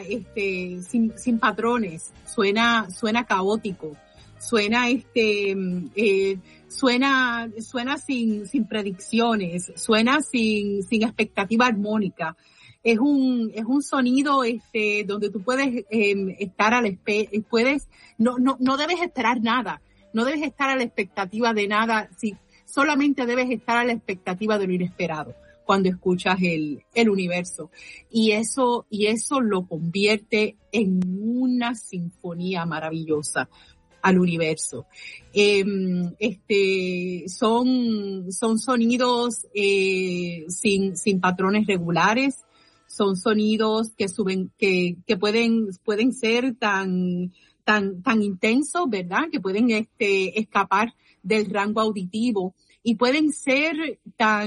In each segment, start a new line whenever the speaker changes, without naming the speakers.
sin patrones, suena caótico, suena sin predicciones, suena sin expectativa armónica. Es un sonido donde tú puedes estar no debes esperar nada, no debes estar a la expectativa de nada, solamente debes estar a la expectativa de lo inesperado cuando escuchas el universo. Y eso lo convierte en una sinfonía maravillosa al universo. Son sonidos sin patrones regulares, son sonidos que pueden ser tan intensos, ¿verdad? Que pueden escapar del rango auditivo y pueden ser tan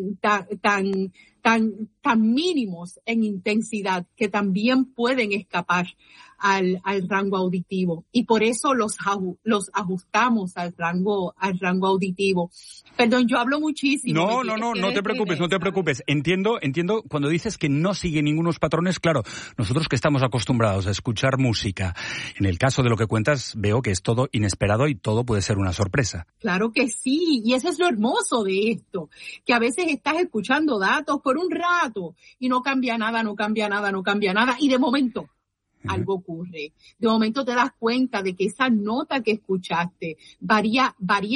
mínimos en intensidad que también pueden escapar al rango auditivo, y por eso los ajustamos al rango auditivo. Perdón, yo hablo muchísimo.
No te preocupes. Entiendo cuando dices que no sigue ningunos patrones. Claro, nosotros que estamos acostumbrados a escuchar música, en el caso de lo que cuentas, veo que es todo inesperado y todo puede ser una sorpresa.
Claro que sí, y eso es lo hermoso de esto, que a veces estás escuchando datos por un rato y no cambia nada, y de momento algo ocurre. De momento te das cuenta de que esa nota que escuchaste varía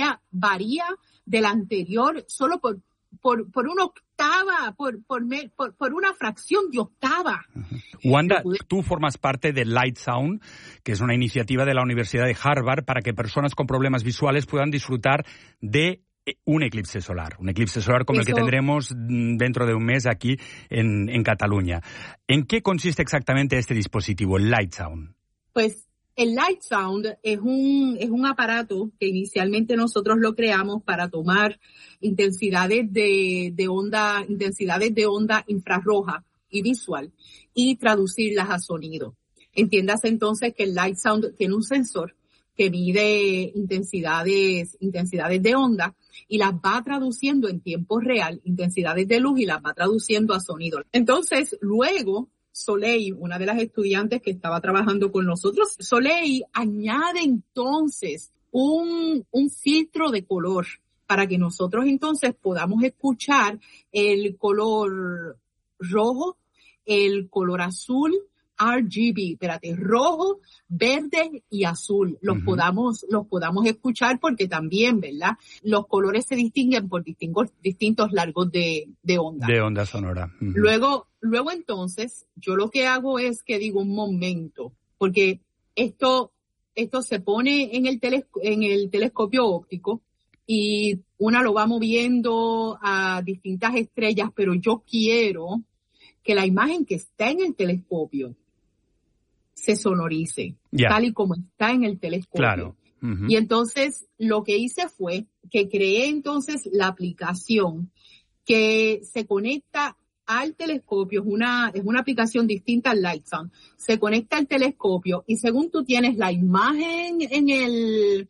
de la anterior solo por una octava, por una fracción de octava.
Wanda, tú formas parte de Light Sound, que es una iniciativa de la Universidad de Harvard para que personas con problemas visuales puedan disfrutar de un eclipse solar como el que tendremos dentro de un mes aquí en Cataluña. ¿En qué consiste exactamente este dispositivo, el Light Sound?
Pues el Light Sound es un aparato que inicialmente nosotros lo creamos para tomar intensidades de onda infrarroja y visual y traducirlas a sonido. Entiéndase entonces que el Light Sound tiene un sensor que mide intensidades de onda y las va traduciendo en tiempo real, intensidades de luz, y las va traduciendo a sonido. Entonces, luego, Soleil, una de las estudiantes que estaba trabajando con nosotros, Soleil añade entonces un filtro de color para que nosotros entonces podamos escuchar el color rojo, el color azul, RGB, rojo, verde y azul. Los podamos escuchar porque también, ¿verdad? Los colores se distinguen por distintos largos de onda.
De onda sonora.
Luego entonces, yo lo que hago es que digo un momento, porque esto se pone en el telescopio óptico y una lo va moviendo a distintas estrellas, pero yo quiero que la imagen que está en el telescopio se sonorice, tal y como está en el telescopio.
Claro.
Y entonces lo que hice fue que creé entonces la aplicación que se conecta al telescopio, es una aplicación distinta al Light Sound. Se conecta al telescopio y según tú tienes la imagen en el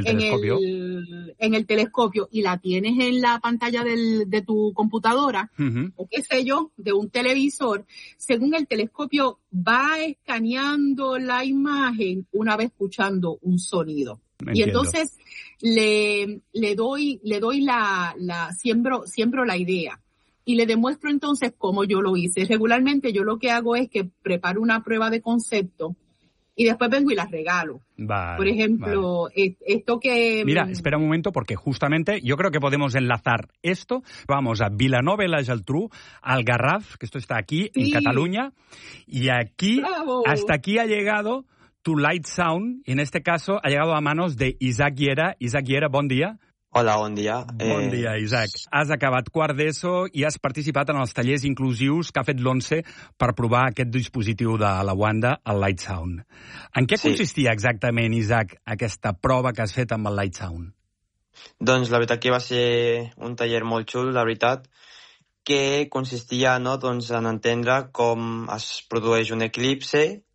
telescopio y la tienes en la pantalla de tu computadora, o qué sé yo, de un televisor, según el telescopio va escaneando la imagen una vez escuchando un sonido. Entiendo. Y entonces le doy siembro la idea y le demuestro entonces cómo yo lo hice. Regularmente yo lo que hago es que preparo una prueba de concepto y después vengo y las regalo.
Vale,
por ejemplo, esto que...
Mira, espera un momento, porque justamente yo creo que podemos enlazar esto. Vamos a Vilanova i la Geltrú, al Garraf, que esto está aquí, en Cataluña, y aquí, hasta aquí ha llegado tu Light Sound, y en este caso ha llegado a manos de Isaac Llera. Isaac Llera, bon dia.
Hola, bon dia.
Bon dia, Isaac. Has acabat quart d'ESO i has participat en els tallers inclusius que ha fet l'ONCE per provar aquest dispositiu de la Wanda, el Light Sound. En què consistia exactament, Isaac, aquesta prova que has fet amb el Light Sound?
Doncs la veritat que va ser un taller molt xul, la veritat, que consistia en entendre com es produeix un eclipse,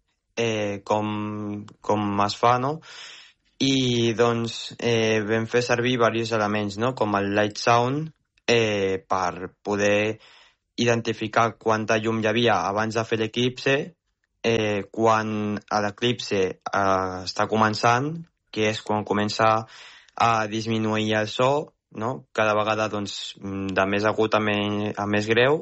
com es fa, no? I doncs vam fer servir diversos elements, no? Com el Light Sound, per poder identificar quanta llum hi havia abans de fer l'eclipse quan l'eclipse està començant, que és quan comença a disminuir el so, no? Cada vegada doncs, de més agut a més greu,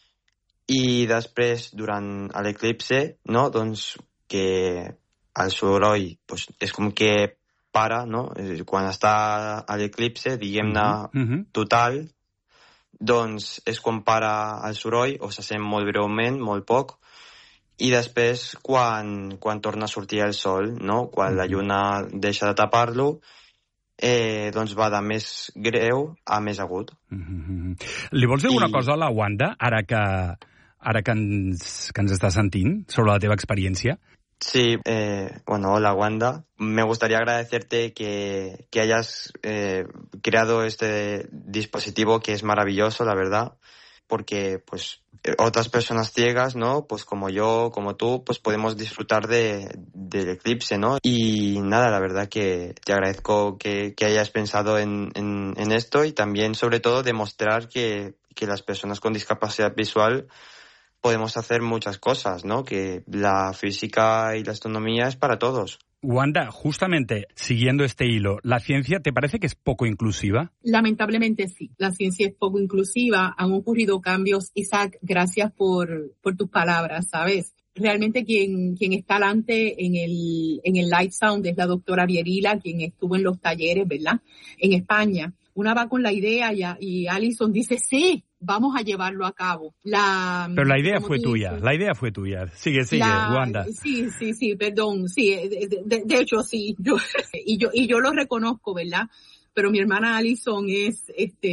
i després, durant l'eclipse, no? Doncs, que el soroll doncs, és com que para, no? Quan està a l'eclipse, diguem-ne, total, doncs és quan para el soroll, o se sent molt breument, molt poc, i després quan torna a sortir el sol, no? Quan la lluna deixa de tapar-lo, doncs va de més greu a més agut.
Li vols dir alguna cosa a la Wanda, ara que ens està sentint, sobre la teva experiencia?
Sí, hola Wanda. Me gustaría agradecerte que hayas creado este dispositivo que es maravilloso, la verdad, porque pues otras personas ciegas, ¿no? Pues como yo, como tú, pues podemos disfrutar del eclipse, ¿no? Y nada, la verdad que te agradezco que hayas pensado en esto y también, sobre todo, demostrar que las personas con discapacidad visual podemos hacer muchas cosas, ¿no? Que la física y la astronomía es para todos.
Wanda, justamente siguiendo este hilo, ¿la ciencia te parece que es poco inclusiva?
Lamentablemente sí, la ciencia es poco inclusiva. Han ocurrido cambios. Isaac, gracias por tus palabras, ¿sabes? Realmente quien está adelante en el Light Sound es la doctora Vierila, quien estuvo en los talleres, ¿verdad? En España. Una va con la idea y Alison dice, sí, vamos a llevarlo a cabo.
Pero la idea fue tuya, Sigue, Wanda.
Sí, perdón, sí, de hecho sí, yo lo reconozco, ¿verdad? Pero mi hermana Alison es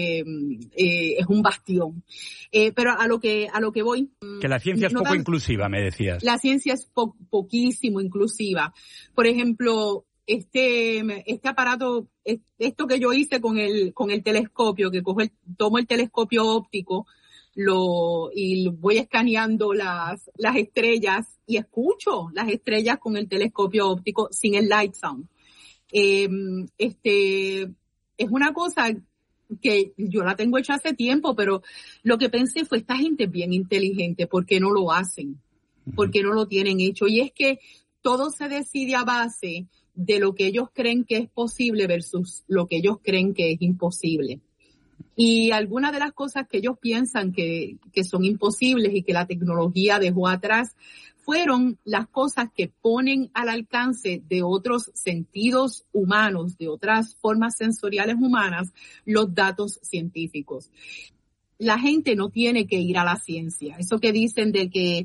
un bastión. Pero a lo que voy.
Que la ciencia es poco inclusiva, me decías.
La ciencia es poquísimo inclusiva. Por ejemplo, este aparato, esto que yo hice con el telescopio, que tomo el telescopio óptico, y voy escaneando las estrellas y escucho las estrellas con el telescopio óptico sin el Light Sound. Es una cosa que yo la tengo hecha hace tiempo, pero lo que pensé fue, esta gente es bien inteligente, ¿por qué no lo hacen? ¿Por qué no lo tienen hecho? Y es que todo se decide a base de lo que ellos creen que es posible versus lo que ellos creen que es imposible. Y algunas de las cosas que ellos piensan que son imposibles y que la tecnología dejó atrás fueron las cosas que ponen al alcance de otros sentidos humanos, de otras formas sensoriales humanas, los datos científicos. La gente no tiene que ir a la ciencia. Eso que dicen de que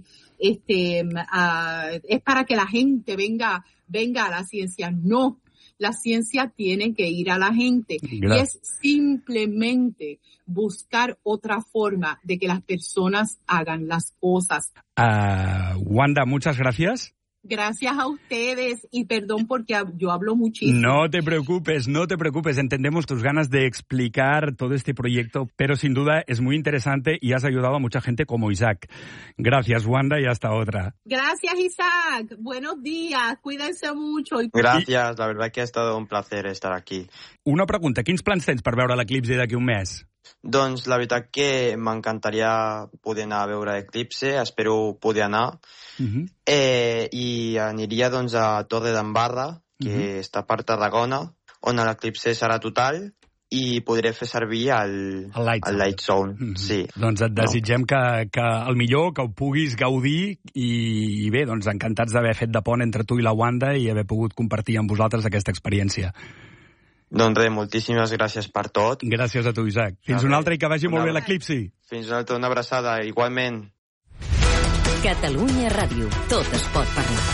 es para que la gente venga a la ciencia. No, la ciencia tiene que ir a la gente. Gracias. Y es simplemente buscar otra forma de que las personas hagan las cosas.
Wanda, muchas gracias.
Gracias a ustedes y perdón porque yo hablo muchísimo.
No te preocupes. Entendemos tus ganas de explicar todo este proyecto, pero sin duda es muy interesante y has ayudado a mucha gente como Isaac. Gracias, Wanda, y hasta otra.
Gracias, Isaac. Buenos días. Cuídense mucho.
Gracias. La verdad que ha estado un placer estar aquí.
Una pregunta. Quins plans tens per veure l'eclipsi d'aquí un mes?
Doncs la veritat que m'encantaria poder anar a veure l'eclipse, espero poder anar. I aniria doncs a Torre d'Embarra, que està per Tarragona, on l'eclipse serà total i podré fer servir el Light Sound. Sí.
Doncs et desitgem que el millor, que ho puguis gaudir i bé, doncs encantats d'haver fet de pont entre tu i la Wanda i haver pogut compartir amb vosaltres aquesta experiència.
Doncs res, moltíssimes gràcies per tot.
Gràcies a tu, Isaac. Fins una altra i que vagi molt bé l'eclipsi.
Fins una altra, una abraçada, igualment.
Catalunya Ràdio. Tot es pot parlar.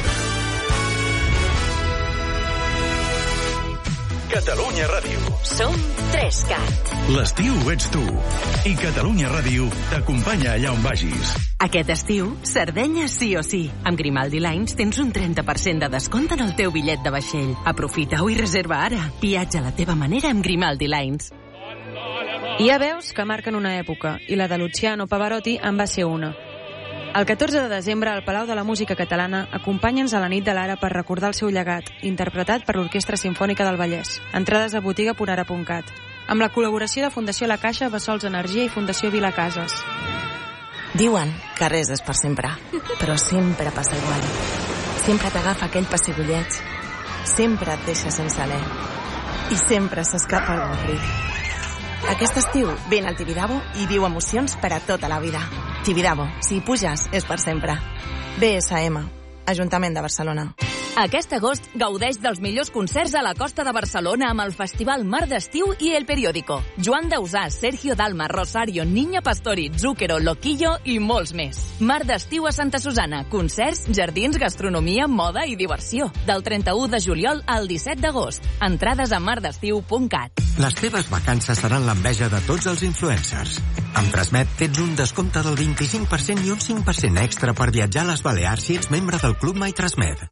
Catalunya Ràdio.
Som 3CAT.
L'estiu ets tu. I Catalunya Ràdio t'acompanya allà on vagis.
Aquest estiu, Sardenya sí o sí. Amb Grimaldi Lines tens un 30% de descompte en el teu bitllet de vaixell. Aprofita-ho i reserva ara. Viatja a la teva manera amb Grimaldi Lines.
Hi ha veus que marquen una època, i la de Luciano Pavarotti en va ser una. El 14 de desembre, al Palau de la Música Catalana, acompanya'ns a la nit de l'Ara per recordar el seu llegat, interpretat per l'Orquestra Simfònica del Vallès. Entrades a botiga.ara.cat. Amb la col·laboració de Fundació La Caixa, Bessols Energia i Fundació Vilacases.
Diuen que res és per sempre, però sempre passa igual. Sempre t'agafa aquell pessigolleig, sempre et deixa sense alè i sempre s'escapa el avorrit. Aquest estiu vine al Tibidabo i viu emocions per a tota la vida. Tibidabo, si hi puges, és per sempre. BSM, Ajuntament de Barcelona.
Aquest agost gaudeix dels millors concerts a la costa de Barcelona amb el Festival Mar d'Estiu i El Periódico. Joan Dausà, Sergio Dalma, Rosario, Niña Pastori, Zúquero, Loquillo i molts més. Mar d'Estiu a Santa Susana. Concerts, jardins, gastronomia, moda i diversió. Del 31 de juliol al 17 d'agost. Entrades a mardestiu.cat.
Les teves vacances seran l'enveja de tots els influencers. Amb Transmet tens un descompte del 25% i un 5% extra per viatjar a les Balears si ets membre del Club My Transmet.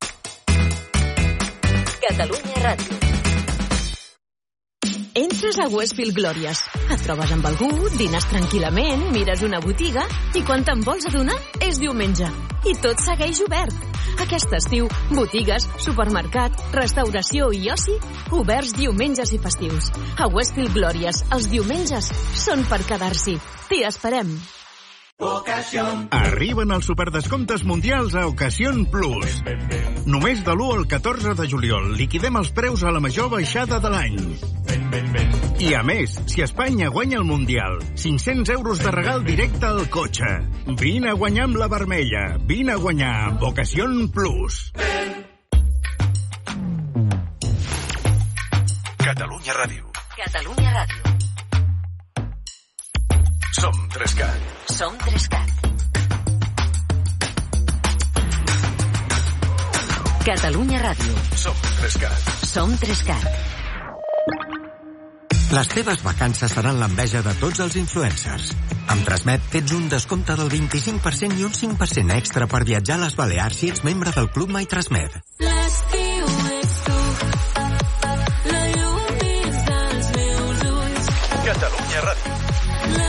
Catalunya Ràdio. Entres a Westfield Glorious. Et trobes amb algú, dines tranquil·lament, mires una botiga i quan te'n vols adonar és diumenge. I tot segueix obert. Aquest estiu, botigues, supermercat, restauració i oci, oberts diumenges i festius. A Westfield Glorious, els diumenges són per quedar-s'hi. T'hi esperem.
Arriben els superdescomptes mundials a Ocasión Plus. Només de l'1 al 14 de juliol liquidem els preus a la major baixada de l'any. I a més, si Espanya guanya el Mundial, 500 euros de regal directe al cotxe. Vine a guanyar amb la vermella. Vine a guanyar amb Ocasión Plus.
Catalunya Ràdio.
Catalunya Ràdio.
Som 3CAT.
Som 3CAT. Catalunya Ràdio.
Som 3CAT.
Som 3CAT.
Les teves vacances seran l'enveja de tots els influencers. Amb Transmet tens un descompte del 25% i un 5% extra per viatjar a les Balears si ets membre del Club My Transmet.
L'estiu ets tu, la llum dins dels meus ulls.
Catalunya Ràdio.